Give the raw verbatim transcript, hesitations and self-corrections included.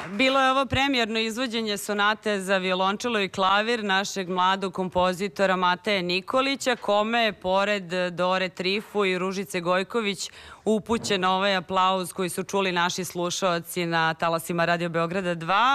Bilo je ovo premijerno izvođenje sonate za violončelo i klavir našeg mladog kompozitora Mateje Nikolića, kome je pored Dore Trifu i Ružice Gojković upućen ovaj aplauz koji su čuli naši slušaoci na talasima Radio Beograda dva.